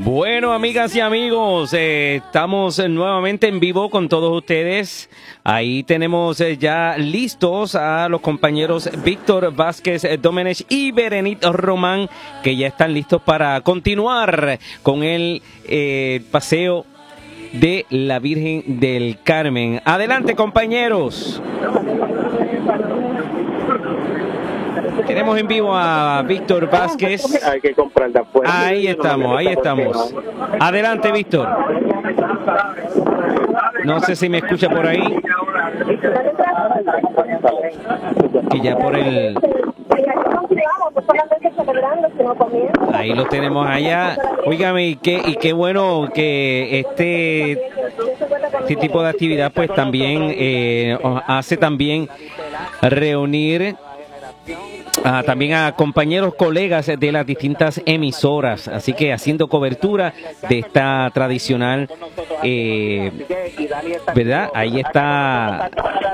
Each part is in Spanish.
Bueno, amigas y amigos, estamos nuevamente en vivo con todos ustedes. Ahí tenemos ya listos a los compañeros Víctor Vázquez Domenech y Berenice Román, que ya están listos para continuar con el paseo de la Virgen del Carmen. Adelante, compañeros. Tenemos en vivo a Víctor Vázquez. Hay que comprar de afuera. Ahí estamos. Adelante, Víctor. No sé si me escucha por ahí. Que ya por el... Ahí lo tenemos allá. Óigame, y qué bueno que este tipo de actividad pues también hace también reunir también a compañeros, colegas de las distintas emisoras, así que haciendo cobertura de esta tradicional, ¿verdad? Ahí está.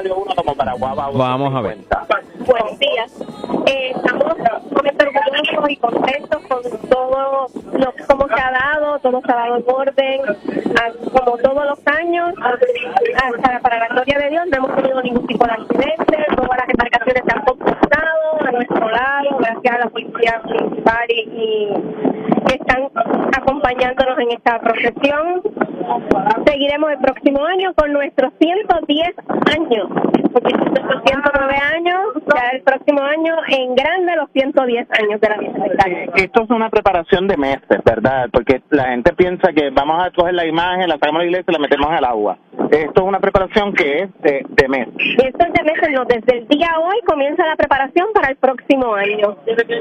Vamos a ver. Buenos días. Estamos orgullosos y contentos con todo cómo se ha dado, todo se ha dado en orden, como todos los años, hasta para la gloria de Dios no hemos tenido ningún tipo de accidente, todas las embarcaciones se han comportado a nuestro lado, gracias a la policía municipal y que están acompañándonos en esta procesión. Seguiremos el próximo año con nuestros 110 años, porque nuestros 109 años, ya el próximo año en grande los 110 años de la Virgen del Carmen. Esto es una preparación de meses, ¿verdad? Porque la gente piensa que vamos a coger la imagen, la sacamos de la iglesia y la metemos al agua. Esto es una preparación que es de meses. Esto es de meses, no, desde el día hoy comienza la preparación para el próximo año.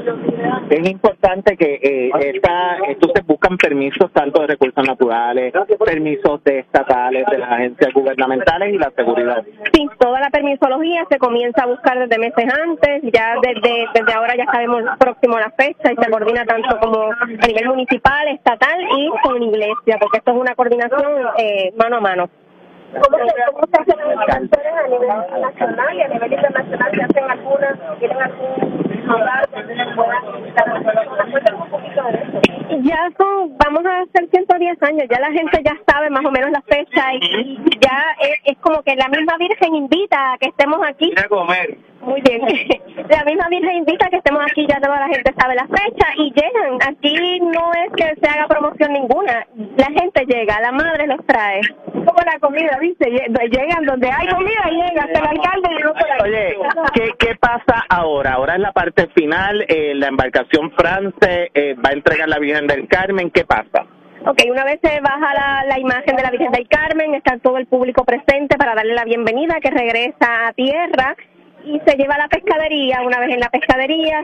Es importante que estos se buscan permisos tanto de recursos naturales, permisos de estatales, de las agencias gubernamentales y la seguridad. Sí, toda la permisología se comienza a buscar desde meses antes, ya desde ahora ya sabemos próximo a la fecha y se coordina tanto como a nivel municipal, estatal y con iglesia, porque esto es una coordinación mano a mano. ¿Cómo se hacen las canciones a nivel nacional y a nivel internacional? ¿Se hacen algunas? ¿Tienen algún lugar donde se puedan visitar un poquito de eso? Ya vamos a hacer 110 años, ya la gente ya sabe más o menos la fecha y ya es como que la misma Virgen invita a que estemos aquí. Ir a comer. Muy bien. La misma Virgen invita a que estemos aquí, ya toda la gente sabe la fecha y llegan. Aquí no es que se haga promoción ninguna, la gente llega, la madre los trae. Como la comida, dice, llegan donde hay comida, llega hasta el alcalde y no por ahí. Oye, ¿qué pasa ahora? Ahora es la parte final, la embarcación France va a entregar la Virgen del Carmen, ¿qué pasa? Ok, una vez se baja la imagen de la Virgen del Carmen, está todo el público presente para darle la bienvenida, que regresa a tierra y se lleva a la pescadería. Una vez en la pescadería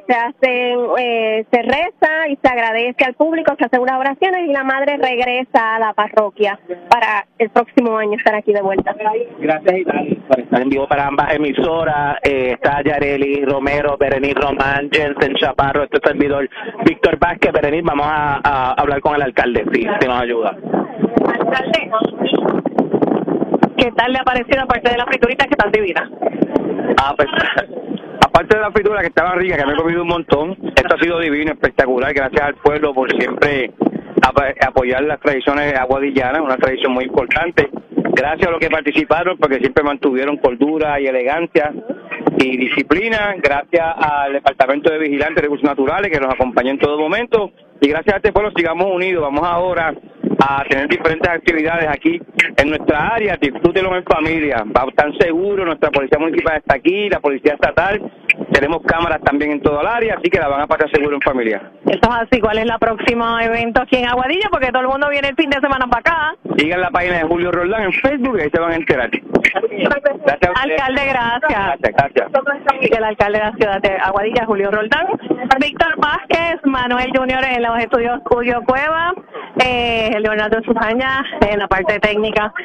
se reza y se agradece al público, se hacen unas oraciones y la madre regresa a la parroquia para el próximo año estar aquí de vuelta. Gracias, Italia, por estar en vivo para ambas emisoras. Está Yareli Romero, Berenice Román, Jensen Chaparro, este servidor Víctor Vázquez. Berenice, vamos a hablar con el alcalde, si nos ayuda. Alcalde, ¿qué tal le ha parecido aparte de las frituritas que están divinas? Pues, aparte de la fritura que estaba rica, que me he comido un montón, esto ha sido divino, espectacular, gracias al pueblo por siempre apoyar las tradiciones aguadillanas, una tradición muy importante, gracias a los que participaron porque siempre mantuvieron cordura y elegancia y disciplina, gracias al Departamento de Vigilancia y Recursos Naturales que nos acompaña en todo momento y gracias a este pueblo sigamos unidos. Vamos ahora a tener diferentes actividades aquí en nuestra área, disfrútenlo en familia, están seguros, nuestra policía municipal está aquí, la policía estatal, tenemos cámaras también en toda el área, así que la van a pasar seguro en familia. Eso es así. ¿Cuál es el próximo evento aquí en Aguadilla? Porque todo el mundo viene el fin de semana para acá. Sigan la página de Julio Roldán en Facebook y ahí se van a enterar. Gracias, alcalde, gracias. Gracias. El alcalde de la ciudad de Aguadilla, Julio Roldán. Víctor Vázquez, Manuel Junior en los estudios Julio Cueva, Leonardo Sujaña en la parte técnica.